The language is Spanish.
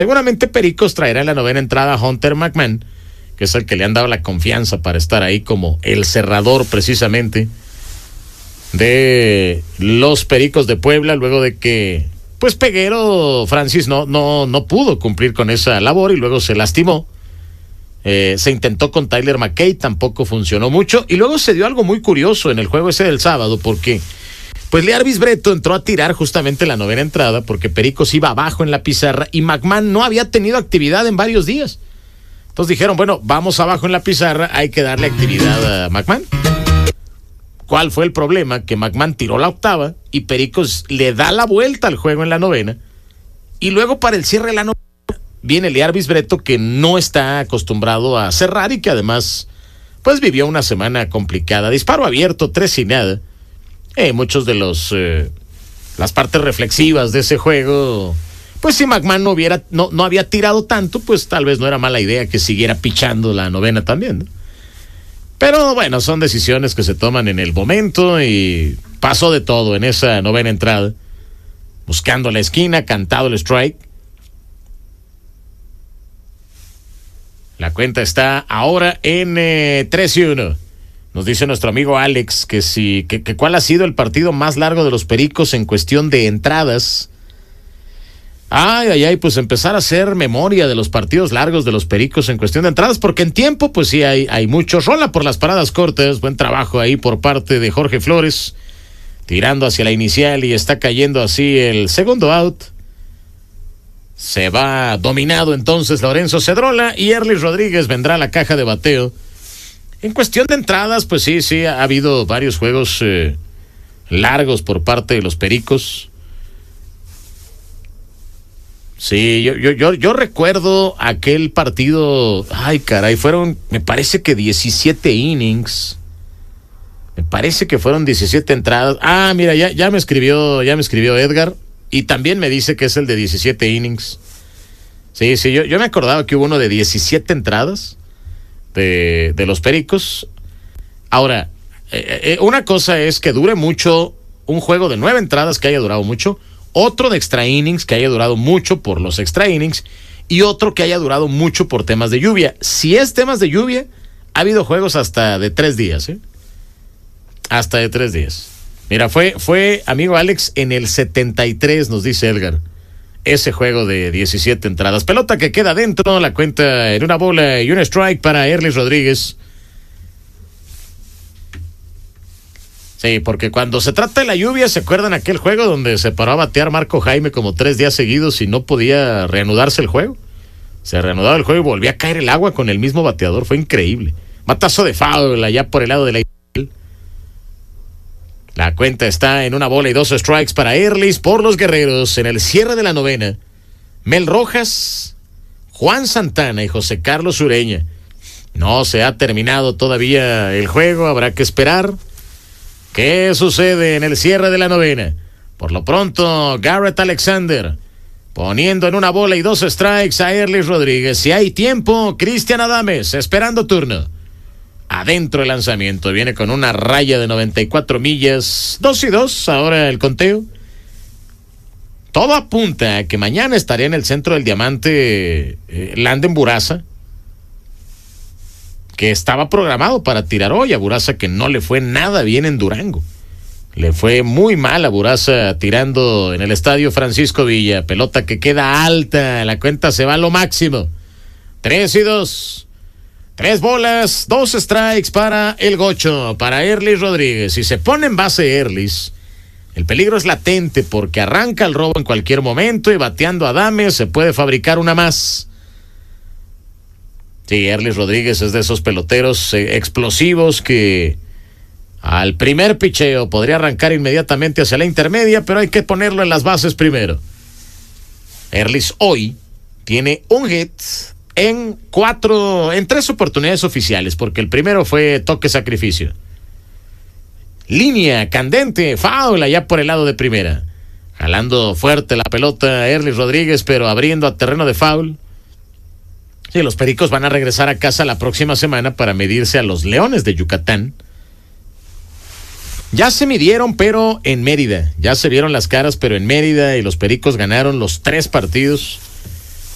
Seguramente Pericos traerá en la novena entrada a Hunter McMahon, que es el que le han dado la confianza para estar ahí como el cerrador precisamente de los Pericos de Puebla, luego de que pues Peguero Francis no pudo cumplir con esa labor y luego se lastimó. Se intentó con Tyler McKay, tampoco funcionó mucho, y luego se dio algo muy curioso en el juego ese del sábado, porque pues Learvis Breto entró a tirar justamente la novena entrada porque Pericos iba abajo en la pizarra y McMahon no había tenido actividad en varios días. Entonces dijeron, bueno, vamos abajo en la pizarra, hay que darle actividad a McMahon. ¿Cuál fue el problema? Que McMahon tiró la octava y Pericos le da la vuelta al juego en la novena, y luego para el cierre de la novena viene Learvis Breto, que no está acostumbrado a cerrar y que además pues vivió una semana complicada. Disparo abierto, 3-0. Muchos de las partes reflexivas de ese juego, pues si McMahon no había tirado tanto, pues tal vez no era mala idea que siguiera pichando la novena también, ¿no? Pero bueno, son decisiones que se toman en el momento y pasó de todo en esa novena entrada. Buscando la esquina, cantado el strike. La cuenta está ahora en 3-1. Nos dice nuestro amigo Alex que cuál ha sido el partido más largo de los Pericos en cuestión de entradas. Pues empezar a hacer memoria de los partidos largos de los Pericos en cuestión de entradas, porque en tiempo pues sí hay mucho. Rola por las paradas cortas, buen trabajo ahí por parte de Jorge Flores, tirando hacia la inicial y está cayendo así el segundo out. Se va dominado entonces Lorenzo Cedrola y Erlis Rodríguez vendrá a la caja de bateo. En cuestión de entradas, pues sí, ha habido varios juegos largos por parte de los Pericos. Sí, yo recuerdo aquel partido, fueron, me parece que 17 innings. Me parece que fueron 17 entradas. Mira, ya me escribió Edgar y también me dice que es el de 17 innings. Sí, yo me acordaba que hubo uno de 17 entradas de los Pericos. Ahora, una cosa es que dure mucho un juego de 9 entradas, que haya durado mucho, otro de extra innings que haya durado mucho por los extra innings y otro que haya durado mucho por temas de lluvia. Si es temas de lluvia, ha habido juegos hasta de 3 días, hasta de 3 días. Mira, fue amigo Alex en el 73, nos dice Edgar, ese juego de 17 entradas. Pelota que queda dentro, la cuenta en una bola y un strike para Erlis Rodríguez. Sí, porque cuando se trata de la lluvia, ¿se acuerdan aquel juego donde se paró a batear Marco Jaime como 3 días seguidos y no podía reanudarse el juego? Se reanudaba el juego y volvía a caer el agua con el mismo bateador. Fue increíble. Matazo de foul allá por el lado de la... La cuenta está en una bola y 2 strikes para Erlis por los Guerreros en el cierre de la novena. Mel Rojas, Juan Santana y José Carlos Ureña. No se ha terminado todavía el juego, habrá que esperar. ¿Qué sucede en el cierre de la novena? Por lo pronto, Garrett Alexander poniendo en una bola y 2 strikes a Erlis Rodríguez. Si hay tiempo, Cristian Adames esperando turno. Adentro el lanzamiento, viene con una raya de 94 millas, 2-2, ahora el conteo. Todo apunta a que mañana estaría en el centro del diamante Landen Buraza, que estaba programado para tirar hoy. A Buraza que no le fue nada bien en Durango. Le fue muy mal a Buraza tirando en el estadio Francisco Villa. Pelota que queda alta, la cuenta se va a lo máximo. 3-2. 3 bolas, 2 strikes para el Gocho, para Erlis Rodríguez. Si se pone en base Erlis, el peligro es latente porque arranca el robo en cualquier momento y bateando a Adames se puede fabricar una más. Sí, Erlis Rodríguez es de esos peloteros explosivos que al primer picheo podría arrancar inmediatamente hacia la intermedia, pero hay que ponerlo en las bases primero. Erlis hoy tiene un hit en 3 oportunidades oficiales, porque el primero fue toque sacrificio. Línea candente, foul allá por el lado de primera. Jalando fuerte la pelota Erlis Rodríguez, pero abriendo a terreno de foul. Sí, los Pericos van a regresar a casa la próxima semana para medirse a los Leones de Yucatán. Ya se midieron, pero en Mérida. Ya se vieron las caras, pero en Mérida, y los Pericos ganaron los 3 partidos.